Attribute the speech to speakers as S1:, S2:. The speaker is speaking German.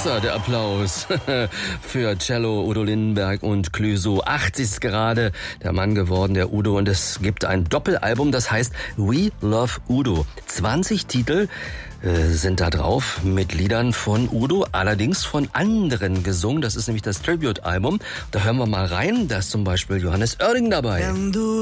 S1: größer, der Applaus für Cello, Udo Lindenberg und Clüso. 80 ist gerade der Mann geworden, der Udo. Und es gibt ein Doppelalbum, das heißt We Love Udo. 20 Titel sind da drauf mit Liedern von Udo, allerdings von anderen gesungen. Das ist nämlich das Tribute-Album. Da hören wir mal rein. Da ist zum Beispiel Johannes Oerding dabei.
S2: Wenn du